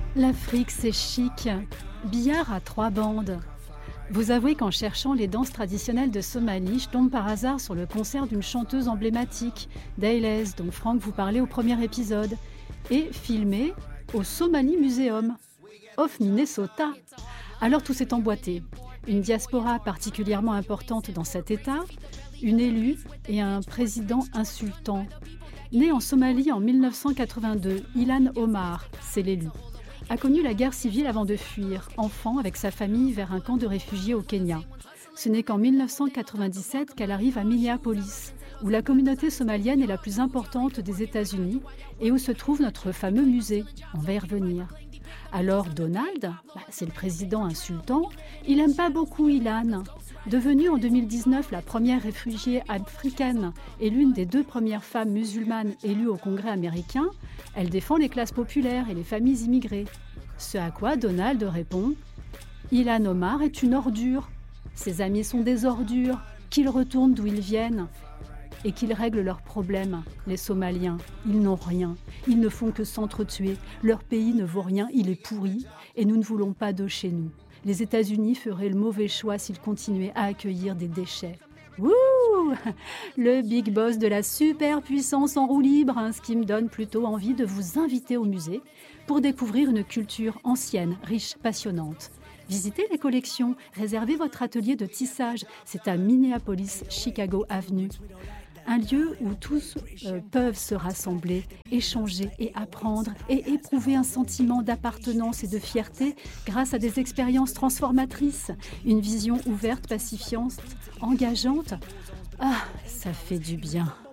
L'Afrique, c'est chic. Billard à 3 bandes. Vous avouez qu'en cherchant les danses traditionnelles de Somalie, je tombe par hasard sur le concert d'une chanteuse emblématique, Daylez, dont Franck vous parlait au premier épisode, et filmé au Somali Museum, of Minnesota. Alors tout s'est emboîté. Une diaspora particulièrement importante dans cet État, une élue et un président insultant. Né en Somalie en 1982, Ilhan Omar, c'est l'élu, a connu la guerre civile avant de fuir, enfant avec sa famille, vers un camp de réfugiés au Kenya. Ce n'est qu'en 1997 qu'elle arrive à Minneapolis, où la communauté somalienne est la plus importante des États-Unis et où se trouve notre fameux musée. On va y revenir. Alors Donald, c'est le président insultant, il n'aime pas beaucoup Ilhan. Devenue en 2019 la première réfugiée africaine et l'une des 2 premières femmes musulmanes élues au Congrès américain, elle défend les classes populaires et les familles immigrées. Ce à quoi Donald répond « Ilhan Omar est une ordure. Ses amis sont des ordures, qu'ils retournent d'où ils viennent et qu'ils règlent leurs problèmes. Les Somaliens, ils n'ont rien. Ils ne font que s'entretuer. Leur pays ne vaut rien, il est pourri et nous ne voulons pas d'eux chez nous. Les États-Unis feraient le mauvais choix s'ils continuaient à accueillir des déchets. » Wouh! Le big boss de la superpuissance en roue libre, ce qui me donne plutôt envie de vous inviter au musée pour découvrir une culture ancienne, riche, passionnante. Visitez les collections, réservez votre atelier de tissage, c'est à Minneapolis, Chicago Avenue. Un lieu où tous peuvent se rassembler, échanger et apprendre et éprouver un sentiment d'appartenance et de fierté grâce à des expériences transformatrices, une vision ouverte, pacifiante, engageante. Ah, ça fait du bien.